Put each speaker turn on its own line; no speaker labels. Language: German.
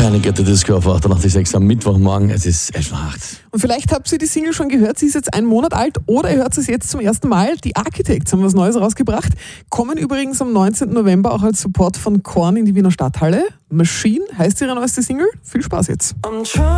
Panic at the Disco auf 88.6 am Mittwochmorgen. Es ist 11:08.
Und vielleicht habt ihr die Single schon gehört, sie ist jetzt 1 Monat alt oder ihr hört es jetzt zum ersten Mal. Die Architects haben was Neues rausgebracht, kommen übrigens am 19. November auch als Support von Korn in die Wiener Stadthalle. Machine heißt ihre neueste Single. Viel Spaß jetzt.